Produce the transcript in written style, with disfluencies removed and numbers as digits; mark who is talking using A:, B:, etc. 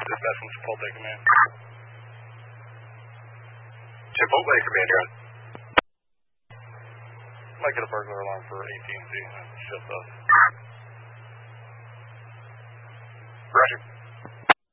A: dispatch from Chipotle Command.
B: Chipotle Command, you're on.
A: Might get a burglar alarm for AT&T. That's just us.
B: Roger.